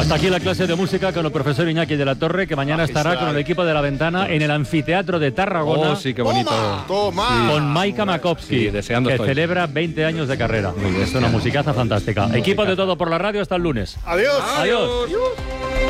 Hasta aquí la clase de música con el profesor Iñaki de la Torre, que mañana estará con el equipo de La Ventana en el anfiteatro de Tarragona. Oh, sí, qué bonito. ¡Toma! Con Maika Makovsky, Sí, deseando que estoy. celebra 20 años de carrera. Es una musicaza fantástica. Equipo de Todo por la Radio, hasta el lunes. Adiós. Adiós.